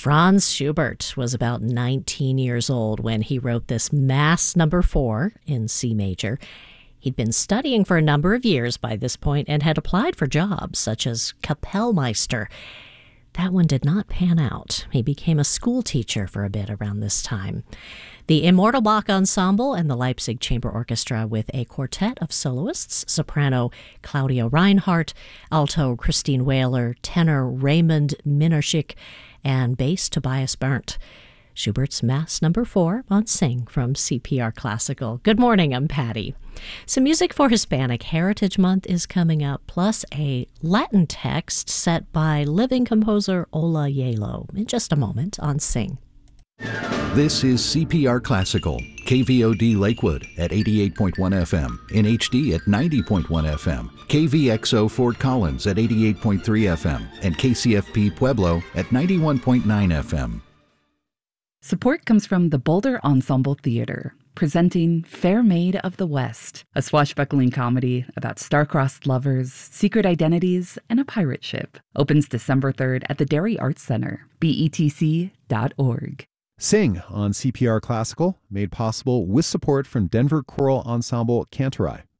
Franz Schubert was about 19 years old when he wrote this Mass Number 4 in C major. He'd been studying for a number of years by this point and had applied for jobs such as Kapellmeister. That one did not pan out. He became a school teacher for a bit around this time. The Immortal Bach Ensemble and the Leipzig Chamber Orchestra with a quartet of soloists, soprano Claudia Reinhardt, alto Christine Whaler, tenor Raymond Minarschik, and bass Tobias Berndt. Schubert's Mass Number 4 on Sing from CPR Classical. Good morning, I'm Patty. Some music for Hispanic Heritage Month is coming up, plus a Latin text set by living composer Ola Yelo in just a moment on Sing. This is CPR Classical, KVOD Lakewood at 88.1 FM, in HD at 90.1 FM, KVXO Fort Collins at 88.3 FM, and KCFP Pueblo at 91.9 FM. Support comes from the Boulder Ensemble Theater, presenting Fair Maid of the West, a swashbuckling comedy about star-crossed lovers, secret identities, and a pirate ship. Opens December 3rd at the Dairy Arts Center, betc.org. Sing on CPR Classical, made possible with support from Denver Choral Ensemble Cantorai.